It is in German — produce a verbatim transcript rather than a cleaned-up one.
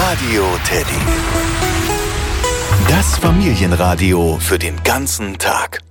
Radio Teddy. Das Familienradio für den ganzen Tag.